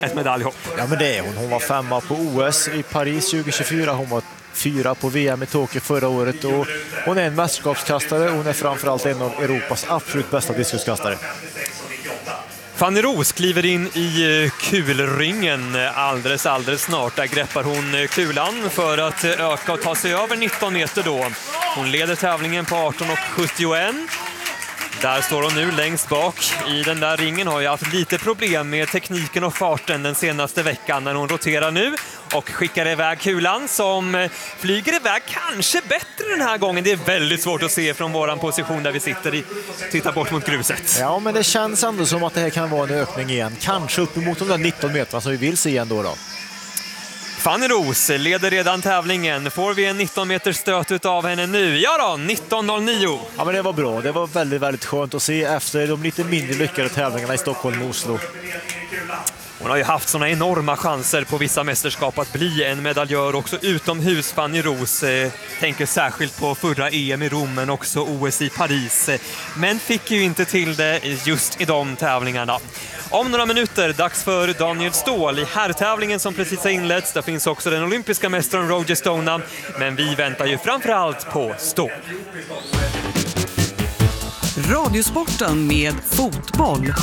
ett medaljhopp. Ja, men det är hon. Hon var 5:a på OS i Paris 2024. Hon var 4 på VM i Tokyo förra året. Och hon är en mästerskapskastare. Hon är framförallt en av Europas absolut bästa diskuskastare. Fanny Roos kliver in i kulringen alldeles snart. Där greppar hon kulan för att öka och ta sig över 19 meter då. Hon leder tävlingen på 18,71. Där står hon nu längst bak i den där ringen. Har ju haft lite problem med tekniken och farten den senaste veckan när hon roterar nu och skickar iväg kulan som flyger iväg kanske bättre den här gången. Det är väldigt svårt att se från våran position där vi tittar bort mot gruset. Ja, men det känns ändå som att det här kan vara en ökning igen. Kanske uppemot de där 19 meterna som vi vill se ändå då. Fanny Roos leder redan tävlingen. Får vi en 19 meters stöt av henne nu? Ja då, 19.09. Ja, men det var bra. Det var väldigt skönt att se efter de lite mindre lyckade tävlingarna i Stockholm och Oslo. Hon har ju haft såna enorma chanser på vissa mästerskap att bli en medaljör också utomhus. Fanny Roos tänker särskilt på förra EM i Rom men också OS i Paris. Men fick ju inte till det just i de tävlingarna. Om några minuter, dags för Daniel Ståhl i herrtävlingen som precis har inletts. Där finns också den olympiska mästaren Roger Stona. Men vi väntar ju framförallt på Ståhl. Radiosporten med fotboll.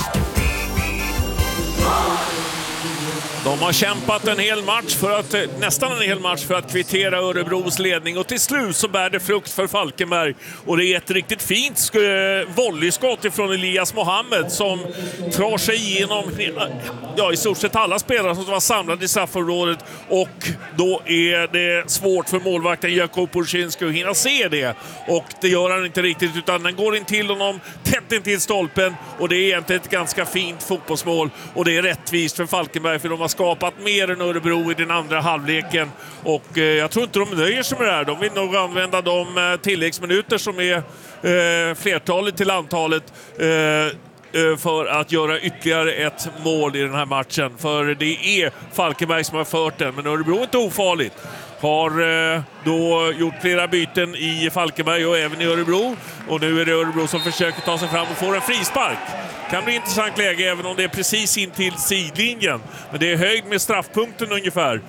De har kämpat nästan en hel match för att kvittera Örebros ledning och till slut så bär det frukt för Falkenberg och det är ett riktigt fint volleyskott ifrån Elias Mohammed som drar sig igenom i stort sett alla spelare som var samlade i straffområdet och då är det svårt för målvakten Jakob Porzinski att hinna se det och det gör han inte riktigt utan den går in till honom tätt in till stolpen och det är egentligen ett ganska fint fotbollsmål och det är rättvist för Falkenberg för de har skapat mer än Örebro i den andra halvleken och jag tror inte de nöjer sig med det här. De vill nog använda de tilläggsminuter som är flertalet till antalet för att göra ytterligare ett mål i den här matchen. För det är Falkenberg som har fört den, men Örebro är inte ofarligt. Har då gjort flera byten i Falkenberg och även i Örebro. Och nu är det Örebro som försöker ta sig fram och får en frispark. Kan bli intressant läge även om det är precis in till sidlinjen. Men det är höjd med straffpunkten ungefär.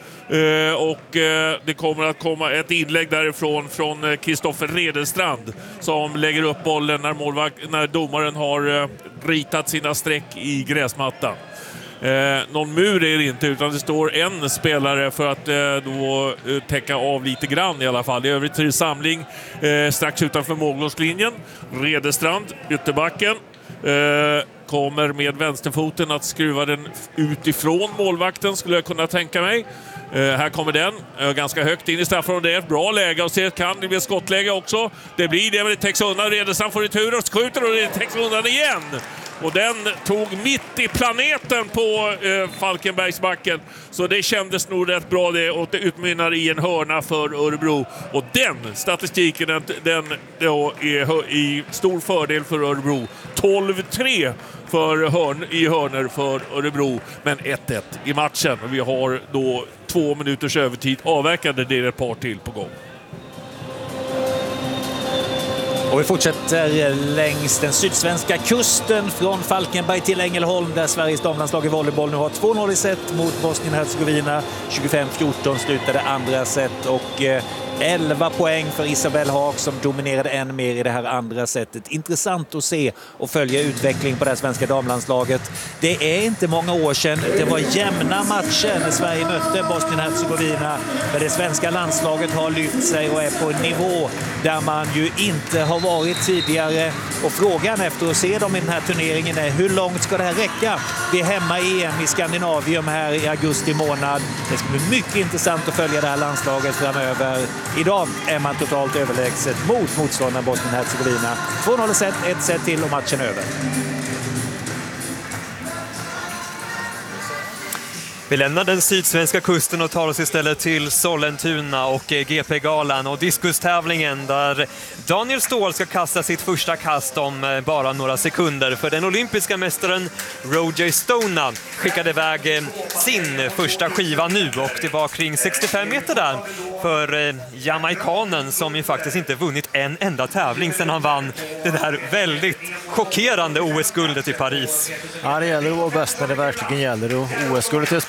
Det kommer att komma ett inlägg därifrån från Kristoffer Redenstrand som lägger upp bollen när domaren har ritat sina streck i gräsmattan. Någon mur är det inte utan det står en spelare för att då täcka av lite grann i alla fall. I övrigt är det samling strax utanför målgångslinjen. Redenstrand, ytterbacken. Kommer med vänsterfoten att skruva den utifrån målvakten skulle jag kunna tänka mig. Här kommer den ganska högt in i straffområdet. Det är ett bra läge och se kan det bli skottläge också. Det blir det men det täcks undan. Redenstrand får retur och skjuter och det täcks undan igen. Och den tog mitt i planeten på Falkenbergsbacken. Så det kändes nog rätt bra det och det utmynnar i en hörna för Örebro. Och den statistiken den är i stor fördel för Örebro. 12-3 i hörner för Örebro. Men 1-1 i matchen. Vi har då 2 minuters övertid avverkande. Det är ett par till på gång. Och vi fortsätter längs den sydsvenska kusten från Falkenberg till Ängelholm där Sveriges damlandslag i volleyboll nu har 2-0 i set mot Bosnien-Hercegovina. 25-14 slutade andra set och 11 poäng för Isabelle Haag som dominerade än mer i det här andra setet. Intressant att se och följa utveckling på det svenska damlandslaget. Det är inte många år sedan det var jämna matcher när Sverige mötte Bosnien-Hercegovina. Men det svenska landslaget har lyft sig och är på en nivå där man ju inte har varit tidigare. Och frågan efter att se dem i den här turneringen är hur långt ska det här räcka? Det är hemma EM i Skandinavium här i augusti månad. Det ska bli mycket intressant att följa det här landslaget framöver. Idag är man totalt överlägset mot motståndaren Bosnien-Hercegovina. 2-0 set, 1 set till och matchen över. Vi lämnar den sydsvenska kusten och tar oss istället till Sollentuna och GP-galan och diskustävlingen där Daniel Ståhl ska kasta sitt första kast om bara några sekunder. För den olympiska mästaren Roger Stona skickade iväg sin första skiva nu och det var kring 65 meter där för jamaikanen som ju faktiskt inte vunnit en enda tävling sedan han vann det där väldigt chockerande OS-guldet i Paris. Ja, det gäller att vara bäst när det verkligen gäller. Och OS-guldet